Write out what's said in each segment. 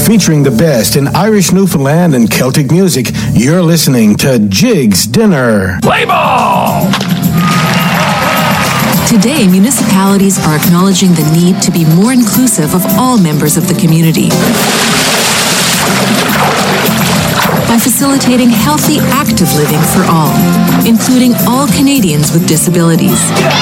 Featuring the best in Irish, Newfoundland, and Celtic music, you're listening to Jig's Dinner. Play ball! Today, municipalities are acknowledging the need to be more inclusive of all members of the community by facilitating healthy, active living for all, including all Canadians with disabilities.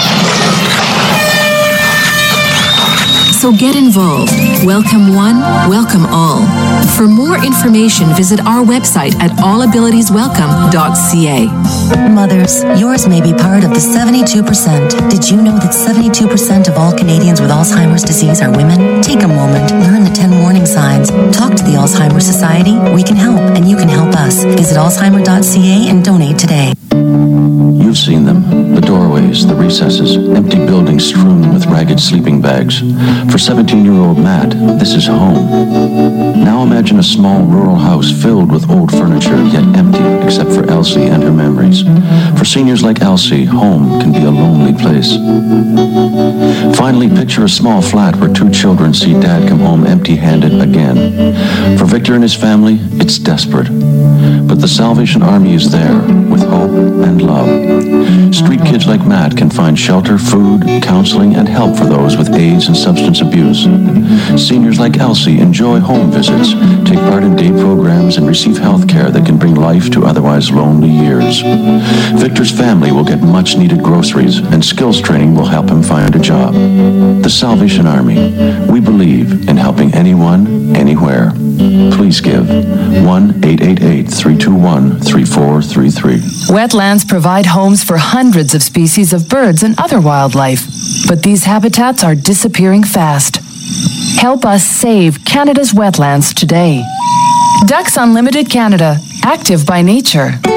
So get involved. Welcome one, welcome all. For more information, visit our website at allabilitieswelcome.ca. Mothers, yours may be part of the 72%. Did you know that 72% of all Canadians with Alzheimer's disease are women? Take a moment, learn the 10 warning signs, talk to the Alzheimer's Society. We can help, and you can help us. Visit alzheimer.ca and donate today. You've seen them. The doorways, the recesses, empty buildings strewn with ragged sleeping bags. For 17-year-old Matt, this is home. Now imagine a small rural house filled with old furniture, yet empty except for Elsie and her memories. For seniors like Elsie, home can be a lonely place. Finally, picture a small flat where two children see Dad come home empty-handed again. For Victor and his family, it's desperate. But the Salvation Army is there with hope and love. Street kids like Matt can find shelter, food, counseling, and help for those with AIDS and substance abuse. Seniors like Elsie enjoy home visits, take part in day programs, and receive health care that can bring life to otherwise lonely years. Victor's family will get much-needed groceries, and skills training will help him find a job. The Salvation Army. We believe in helping anyone, anywhere. Please give 1-888-321-3433. Wetlands provide homes for hundreds of species of birds and other wildlife, but these habitats are disappearing fast. Help us save Canada's wetlands today. Ducks Unlimited Canada, active by nature.